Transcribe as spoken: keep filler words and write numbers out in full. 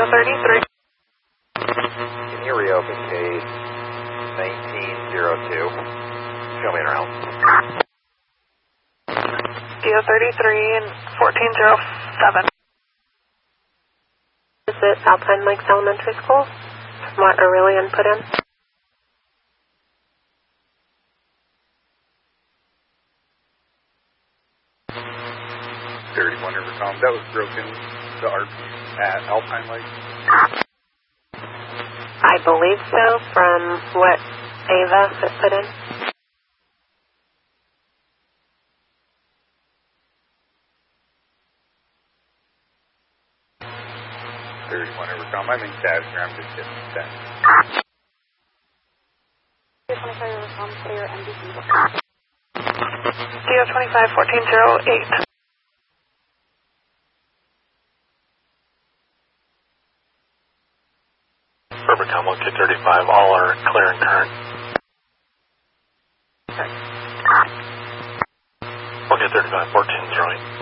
thirty-three. Can you reopen case nineteen oh two? Show me around. D O thirty-three and fourteen oh seven. Is it Alpine Lakes Elementary School? From what Aurelian put in? thirty-one Rivercom. That was broken, the R P at Alpine Lake. I believe so, from what Ava has put in. thirty-one Rivercom. I'm in Cashmere. I'm just getting ten. D O twenty-five Rivercom, clear M D C. D O twenty-five, fourteen oh eight. Rivercom, one K thirty-five, all are clear and current. one K thirty-five, fourteen oh eight.